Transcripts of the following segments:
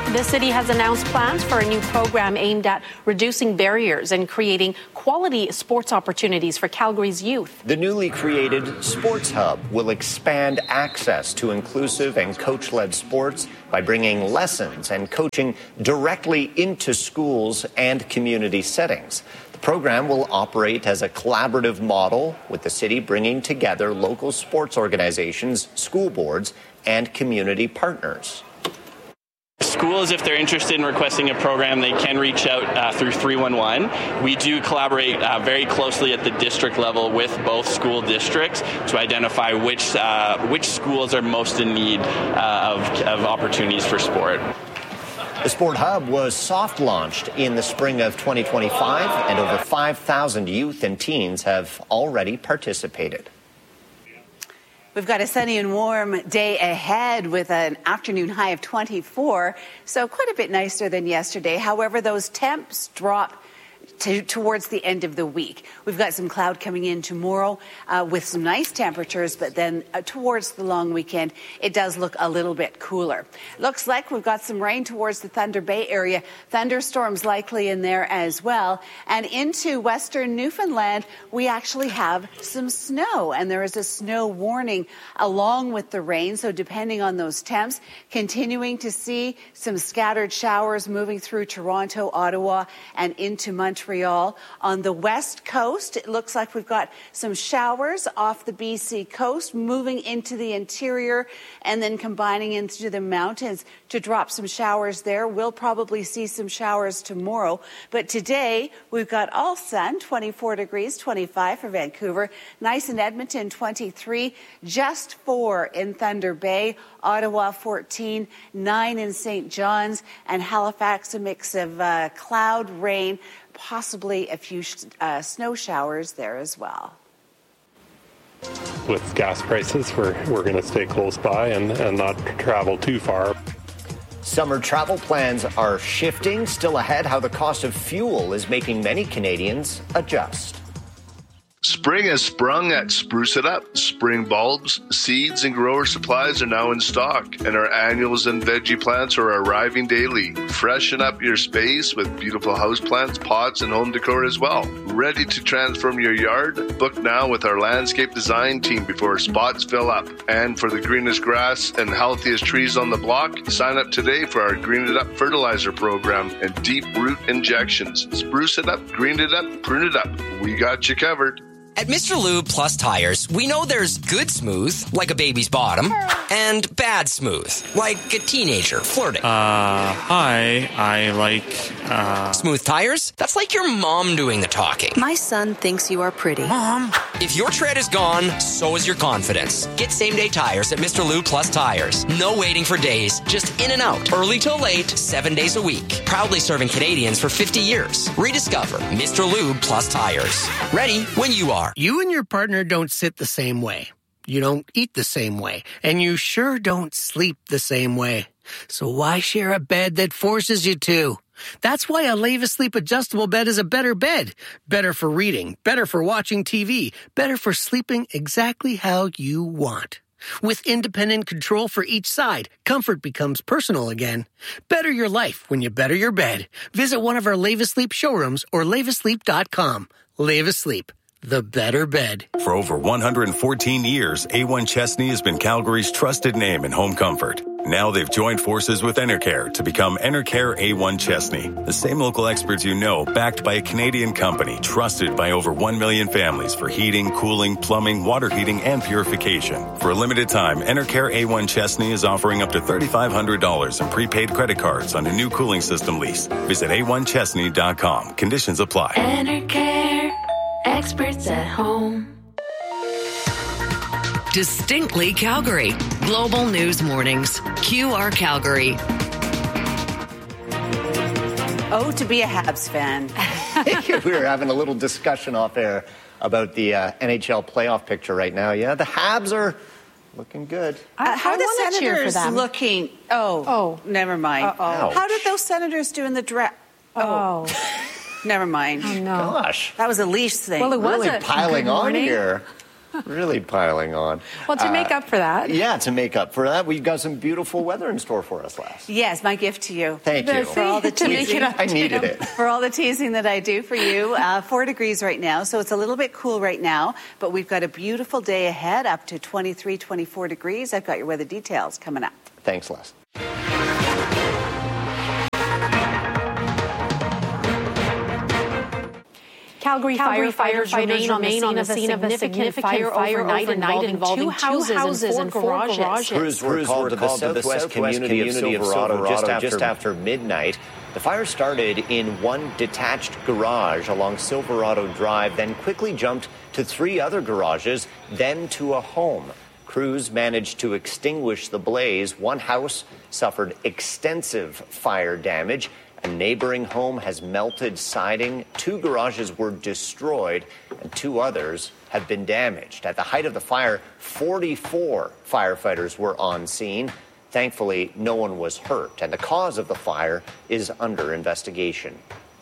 The city has announced plans for a new program aimed at reducing barriers and creating quality sports opportunities for Calgary's youth. The newly created Sports Hub will expand access to inclusive and coach-led sports by bringing lessons and coaching directly into schools and community settings. The program will operate as a collaborative model, with the city bringing together local sports organizations, school boards, and community partners. Schools, if they're interested in requesting a program, they can reach out through 311. We do collaborate very closely at the district level with both school districts to identify which schools are most in need of opportunities for sport. The Sport Hub was soft launched in the spring of 2025, and over 5,000 youth and teens have already participated. We've got a sunny and warm day ahead with an afternoon high of 24, so quite a bit nicer than yesterday. However, those temps drop towards the end of the week. We've got some cloud coming in tomorrow with some nice temperatures, but then towards the long weekend, it does look a little bit cooler. Looks like we've got some rain towards the Thunder Bay area. Thunderstorms likely in there as well. And into western Newfoundland, we actually have some snow, and there is a snow warning along with the rain. So depending on those temps, continuing to see some scattered showers moving through Toronto, Ottawa, and into Montreal. On the west coast, it looks like we've got some showers off the BC coast, moving into the interior and then combining into the mountains to drop some showers there. We'll probably see some showers tomorrow. But today, we've got all sun, 24 degrees, 25 for Vancouver. Nice in Edmonton, 23, just 4 in Thunder Bay. Ottawa, 14, 9 in St. John's, and Halifax, a mix of cloud, rain, possibly a few snow showers there as well. With gas prices, we're going to stay close by and not travel too far. Summer travel plans are shifting. Still ahead, how the cost of fuel is making many Canadians adjust. Spring has sprung at Spruce It Up. Spring bulbs, seeds, and grower supplies are now in stock, and our annuals and veggie plants are arriving daily. Freshen up your space with beautiful houseplants, pots, and home decor as well. Ready to transform your yard? Book now with our landscape design team before spots fill up. And for the greenest grass and healthiest trees on the block, sign up today for our Green It Up fertilizer program and deep root injections. Spruce it up, green it up, prune it up. We got you covered. At Mr. Lube Plus Tires, we know there's good smooth, like a baby's bottom, and bad smooth, like a teenager flirting. Hi, I like, Smooth tires? That's like your mom doing the talking. My son thinks you are pretty. Mom. If your tread is gone, so is your confidence. Get same-day tires at Mr. Lube Plus Tires. No waiting for days, just in and out. Early till late, 7 days a week. Proudly serving Canadians for 50 years. Rediscover Mr. Lube Plus Tires. Ready when you are. You and your partner don't sit the same way. You don't eat the same way. And you sure don't sleep the same way. So why share a bed that forces you to? That's why a Leva Sleep adjustable bed is a better bed. Better for reading, better for watching TV, better for sleeping exactly how you want. With independent control for each side, comfort becomes personal again. Better your life when you better your bed. Visit one of our Leva Sleep showrooms or levasleep.com. Leva Sleep. The better bed. For over 114 years, A1 Chesney has been Calgary's trusted name in home comfort. Now they've joined forces with Enercare to become Enercare A1 Chesney. The same local experts you know, backed by a Canadian company, trusted by over 1 million families for heating, cooling, plumbing, water heating, and purification. For a limited time, Enercare A1 Chesney is offering up to $3,500 in prepaid credit cards on a new cooling system lease. Visit A1Chesney.com. Conditions apply. Enercare. Experts at home. Distinctly Calgary. Global News Mornings. QR Calgary. Oh, to be a Habs fan. We were having a little discussion off air about the NHL playoff picture right now. Yeah, the Habs are looking good. How are the Senators looking? Oh, never mind. How did those Senators do in the draft? Oh. Never mind. Oh, no. Gosh. That was a Leafs thing. Well, it was really piling on here. Really piling on. Well, to make up for that. Yeah, to make up for that, we've got some beautiful weather in store for us, Les. Yes, my gift to you. Thank you. For all the teasing. I needed it. For all the teasing that I do for you. 4 degrees right now, so it's a little bit cool right now, but we've got a beautiful day ahead, up to 23, 24 degrees. I've got your weather details coming up. Thanks, Les. Calgary firefighters remain on the scene of a significant fire overnight involving two houses and 4 garages. Crews were called to the southwest community of Silverado just after midnight. The fire started in one detached garage along Silverado Drive, then quickly jumped to 3 other garages, then to a home. Crews managed to extinguish the blaze. One house suffered extensive fire damage. A neighboring home has melted siding. 2 garages were destroyed, and 2 others have been damaged. At the height of the fire, 44 firefighters were on scene. Thankfully, no one was hurt, and the cause of the fire is under investigation.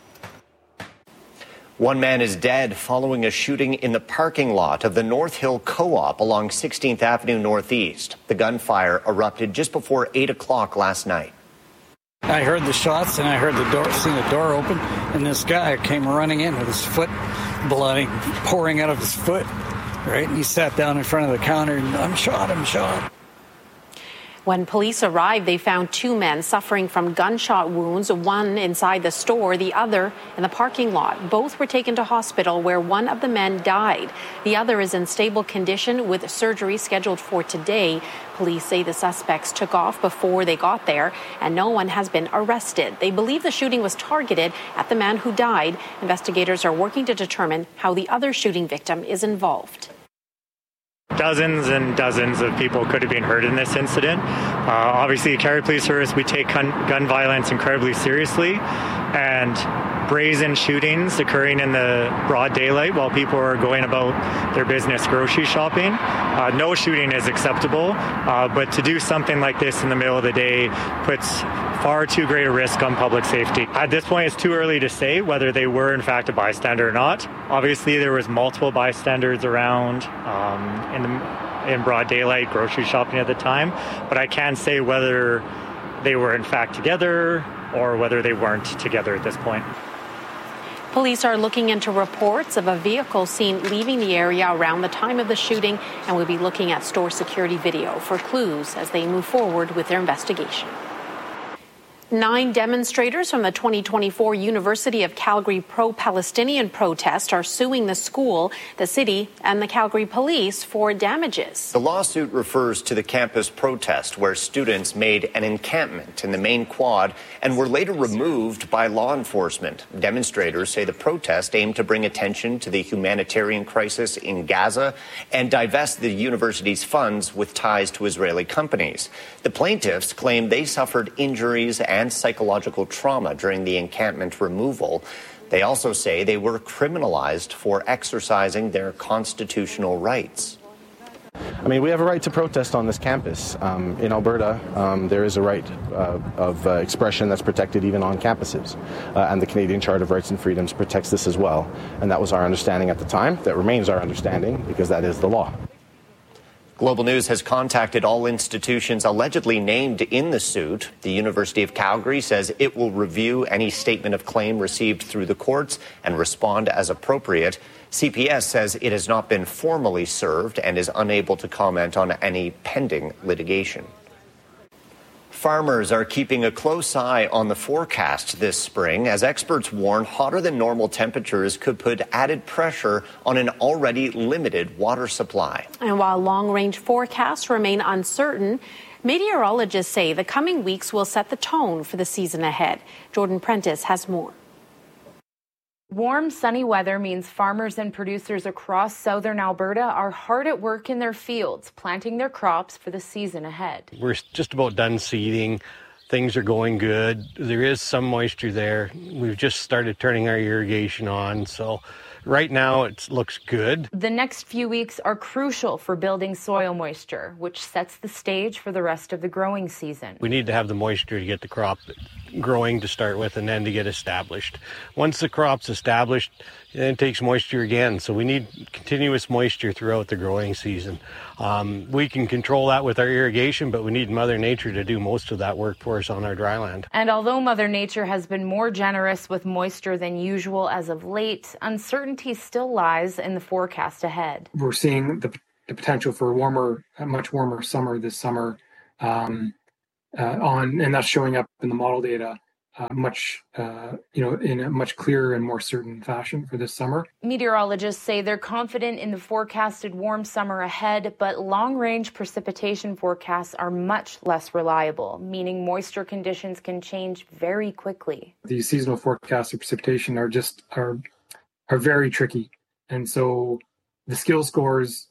One man is dead following a shooting in the parking lot of the North Hill Co-op along 16th Avenue Northeast. The gunfire erupted just before 8 o'clock last night. I heard the shots and I heard seen the door open, and this guy came running in with his foot bloody, pouring out of his foot, right? And he sat down in front of the counter and, I'm shot. When police arrived, they found 2 men suffering from gunshot wounds, one inside the store, the other in the parking lot. Both were taken to hospital, where one of the men died. The other is in stable condition with surgery scheduled for today. Police say the suspects took off before they got there, and no one has been arrested. They believe the shooting was targeted at the man who died. Investigators are working to determine how the other shooting victim is involved. Dozens and dozens of people could have been hurt in this incident. Obviously, Calgary Police Service, we take gun violence incredibly seriously, and brazen shootings occurring in the broad daylight while people are going about their business grocery shopping. No shooting is acceptable, but to do something like this in the middle of the day puts far too great a risk on public safety. At this point, it's too early to say whether they were in fact a bystander or not. Obviously, there was multiple bystanders around in broad daylight grocery shopping at the time, but I can't say whether they were in fact together or whether they weren't together at this point. Police are looking into reports of a vehicle seen leaving the area around the time of the shooting, and will be looking at store security video for clues as they move forward with their investigation. 9 demonstrators from the 2024 University of Calgary pro-Palestinian protest are suing the school, the city, and the Calgary police for damages. The lawsuit refers to the campus protest where students made an encampment in the main quad and were later removed by law enforcement. Demonstrators say the protest aimed to bring attention to the humanitarian crisis in Gaza and divest the university's funds with ties to Israeli companies. The plaintiffs claim they suffered injuries and psychological trauma during the encampment removal. They also say they were criminalized for exercising their constitutional rights. I mean, we have a right to protest on this campus. In Alberta, there is a right of expression that's protected even on campuses. And the Canadian Charter of Rights and Freedoms protects this as well. And that was our understanding at the time. That remains our understanding because that is the law. Global News has contacted all institutions allegedly named in the suit. The University of Calgary says it will review any statement of claim received through the courts and respond as appropriate. CPS says it has not been formally served and is unable to comment on any pending litigation. Farmers are keeping a close eye on the forecast this spring as experts warn hotter than normal temperatures could put added pressure on an already limited water supply. And while long-range forecasts remain uncertain, meteorologists say the coming weeks will set the tone for the season ahead. Jordan Prentice has more. Warm, sunny weather means farmers and producers across southern Alberta are hard at work in their fields, planting their crops for the season ahead. We're just about done seeding. Things are going good. There is some moisture there. We've just started turning our irrigation on, so right now it looks good. The next few weeks are crucial for building soil moisture, which sets the stage for the rest of the growing season. We need to have the moisture to get the crop growing to start with and then to get established. Once the crop's established, then it takes moisture again. So we need continuous moisture throughout the growing season. We can control that with our irrigation, but we need Mother Nature to do most of that work for us on our dry land. And although Mother Nature has been more generous with moisture than usual as of late, uncertainty still lies in the forecast ahead. We're seeing the potential for a much warmer summer this summer, and that's showing up in the model data in a much clearer and more certain fashion for this summer. Meteorologists say they're confident in the forecasted warm summer ahead, but long-range precipitation forecasts are much less reliable, meaning moisture conditions can change very quickly. These seasonal forecasts of precipitation are very tricky, and so the skill scores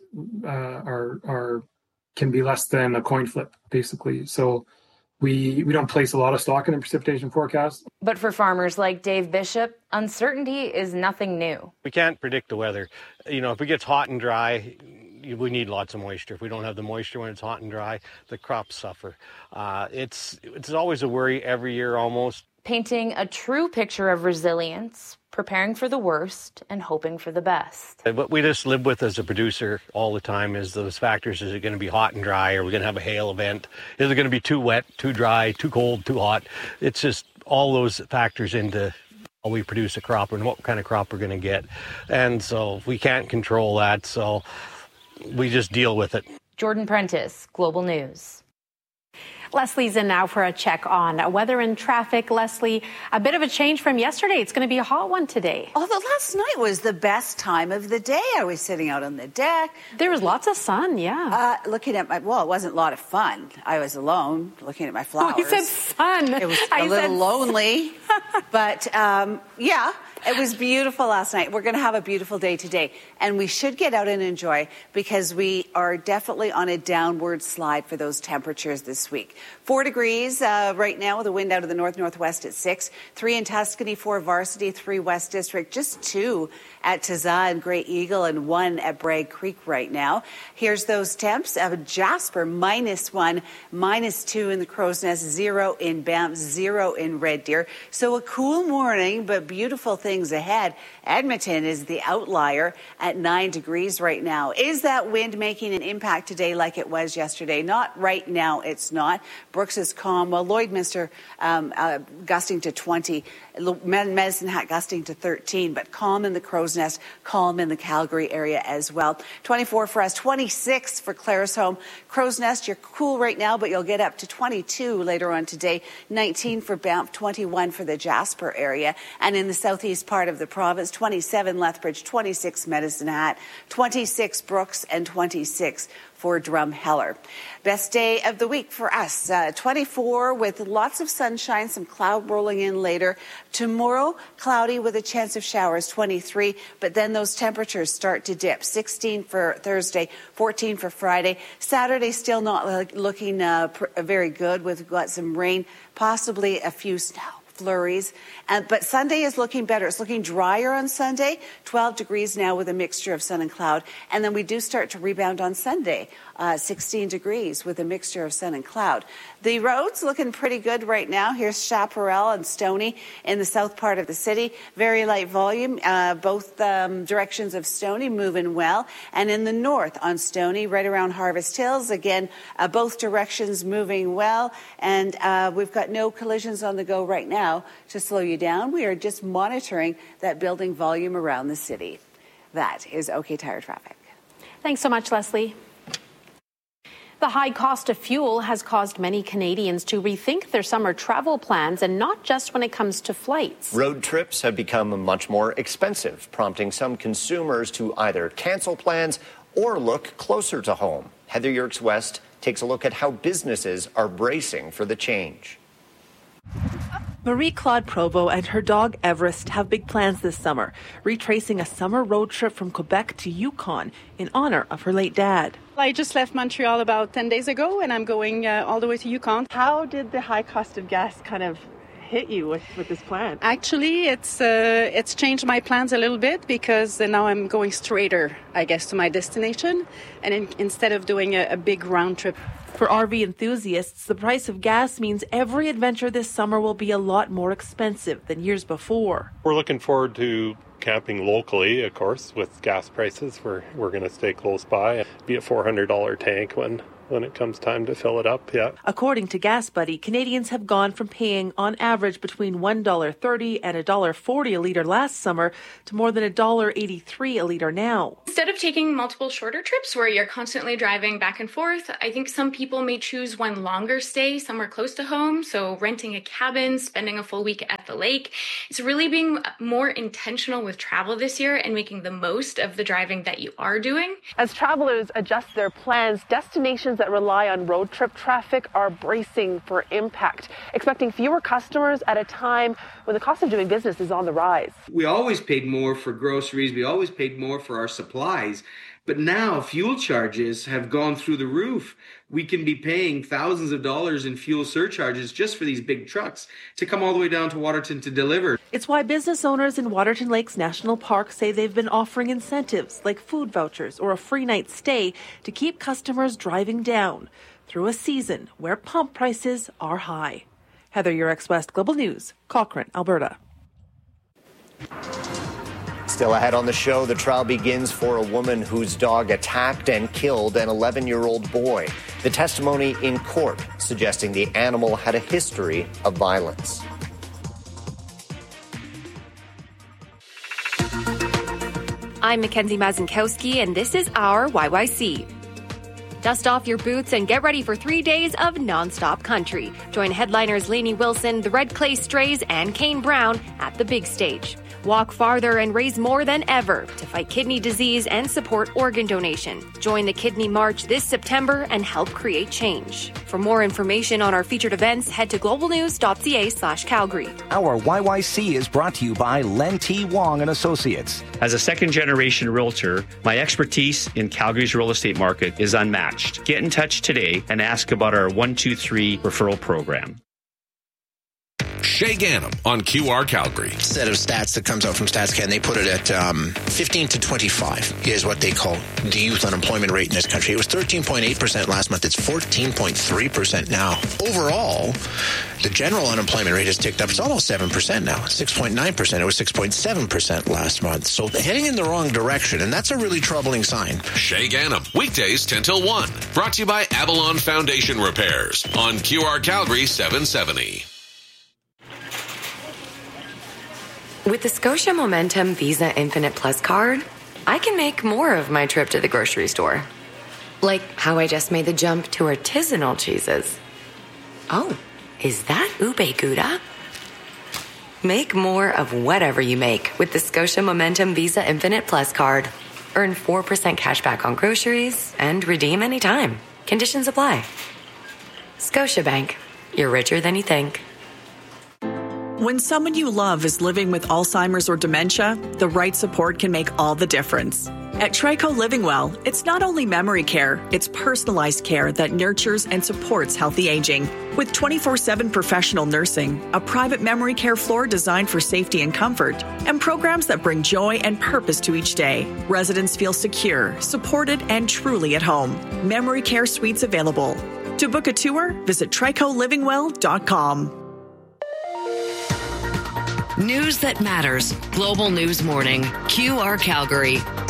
can be less than a coin flip, basically. So we don't place a lot of stock in the precipitation forecast. But for farmers like Dave Bishop, uncertainty is nothing new. We can't predict the weather. If it gets hot and dry, we need lots of moisture. If we don't have the moisture when it's hot and dry, the crops suffer. It's always a worry every year almost. Painting a true picture of resilience, preparing for the worst, and hoping for the best. What we just live with as a producer all the time is those factors. Is it going to be hot and dry? Are we going to have a hail event? Is it going to be too wet, too dry, too cold, too hot? It's just all those factors into how we produce a crop and what kind of crop we're going to get. And so we can't control that, so we just deal with it. Jordan Prentice, Global News. Leslie's in now for a check on weather and traffic. Leslie, a bit of a change from yesterday. It's going to be a hot one today. Although last night was the best time of the day. I was sitting out on the deck. There was lots of sun, yeah. Looking at it wasn't a lot of fun. I was alone looking at my flowers. Oh, you said fun. It was a little lonely. But, it was beautiful last night. We're going to have a beautiful day today. And we should get out and enjoy because we are definitely on a downward slide for those temperatures this week. 4 degrees right now with a wind out of the north-northwest at 6. 3 in Tuscany, 4 Varsity, 3 West District, just 2 at Tazza and Grey Eagle and 1 at Bragg Creek right now. Here's those temps. Jasper, -1, -2 in the Crow's Nest, 0 in Banff, 0 in Red Deer. So a cool morning, but beautiful things ahead. Edmonton is the outlier at 9 degrees right now. Is that wind making an impact today like it was yesterday? Not right now, it's not. Brooks is calm. Well, Lloydminster gusting to 20. Medicine Hat gusting to 13, but calm in the Crow's Nest, calm in the Calgary area as well. 24 for us, 26 for Claresholm. Crow's Nest, you're cool right now, but you'll get up to 22 later on today. 19 for Banff, 21 for the Jasper area. And in the southeast part of the province, 27 Lethbridge, 26 Medicine Hat, 26 Brooks, and 26 for Drumheller. Best day of the week for us, 24 with lots of sunshine, some cloud rolling in later. Tomorrow, cloudy with a chance of showers, 23, but then those temperatures start to dip. 16 for Thursday, 14 for Friday. Saturday still not looking very good. We've got some rain, possibly a few snow flurries. But Sunday is looking better. It's looking drier on Sunday, 12 degrees now with a mixture of sun and cloud. And then we do start to rebound on Sunday, 16 degrees with a mixture of sun and cloud. The roads looking pretty good right now. Here's Chaparral and Stoney in the south part of the city. Very light volume, both directions of Stoney moving well. And in the north on Stoney, right around Harvest Hills, again, both directions moving well. And we've got no collisions on the go right now to slow you down. We are just monitoring that building volume around the city. That is OK Tire traffic. Thanks so much, Leslie. The high cost of fuel has caused many Canadians to rethink their summer travel plans, and not just when it comes to flights. Road trips have become much more expensive, prompting some consumers to either cancel plans or look closer to home. Heather Yerkes West takes a look at how businesses are bracing for the change. Marie-Claude Provo and her dog Everest have big plans this summer, retracing a summer road trip from Quebec to Yukon in honor of her late dad. I just left Montreal about 10 days ago and I'm going all the way to Yukon. How did the high cost of gas kind of hit you with this plan? Actually, it's changed my plans a little bit because now I'm going straighter, I guess, to my destination, and instead of doing a big round trip. For RV enthusiasts, the price of gas means every adventure this summer will be a lot more expensive than years before. We're looking forward to camping locally, of course, with gas prices. We're going to stay close by. Be a $400 tank when it comes time to fill it up, yeah. According to Gas Buddy, Canadians have gone from paying on average between $1.30 and $1.40 a litre last summer to more than $1.83 a litre now. Instead of taking multiple shorter trips where you're constantly driving back and forth, I think some people may choose one longer stay somewhere close to home, so renting a cabin, spending a full week at the lake. It's really being more intentional with travel this year and making the most of the driving that you are doing. As travelers adjust their plans, destinations that rely on road trip traffic are bracing for impact, expecting fewer customers at a time when the cost of doing business is on the rise. We always paid more for groceries. We always paid more for our supplies. But now fuel charges have gone through the roof. We can be paying thousands of dollars in fuel surcharges just for these big trucks to come all the way down to Waterton to deliver. It's why business owners in Waterton Lakes National Park say they've been offering incentives like food vouchers or a free night stay to keep customers driving down through a season where pump prices are high. Heather Yurex, West Global News, Cochrane, Alberta. Still ahead on the show, the trial begins for a woman whose dog attacked and killed an 11-year-old boy. The testimony in court suggesting the animal had a history of violence. I'm Mackenzie Mazinkowski, and this is our YYC. Dust off your boots and get ready for 3 days of nonstop country. Join headliners Lainey Wilson, the Red Clay Strays, and Kane Brown at the big stage. Walk farther and raise more than ever to fight kidney disease and support organ donation. Join the Kidney March this September and help create change. For more information on our featured events, head to globalnews.ca/Calgary. Our YYC is brought to you by Len T. Wong and Associates. As a second-generation realtor, my expertise in Calgary's real estate market is unmatched. Get in touch today and ask about our 123 referral program. Shay Gannam on QR Calgary. Set of stats that comes out from StatsCan, they put it at 15 to 25 is what they call the youth unemployment rate in this country. It was 13.8% last month. It's 14.3% now. Overall, the general unemployment rate has ticked up. It's almost 7% now, 6.9%. It was 6.7% last month. So heading in the wrong direction, and that's a really troubling sign. Shay Gannam, weekdays 10 till 1. Brought to you by Avalon Foundation Repairs on QR Calgary 770. With the Scotia Momentum Visa Infinite Plus card, I can make more of my trip to the grocery store. Like how I just made the jump to artisanal cheeses. Oh, is that ube gouda? Make more of whatever you make with the Scotia Momentum Visa Infinite Plus card. Earn 4% cash back on groceries and redeem anytime. Conditions apply. Scotiabank. You're richer than you think. When someone you love is living with Alzheimer's or dementia, the right support can make all the difference. At Trico Living Well, it's not only memory care, it's personalized care that nurtures and supports healthy aging. With 24/7 professional nursing, a private memory care floor designed for safety and comfort, and programs that bring joy and purpose to each day, residents feel secure, supported, and truly at home. Memory care suites available. To book a tour, visit tricolivingwell.com. News that matters. Global News Morning. QR Calgary.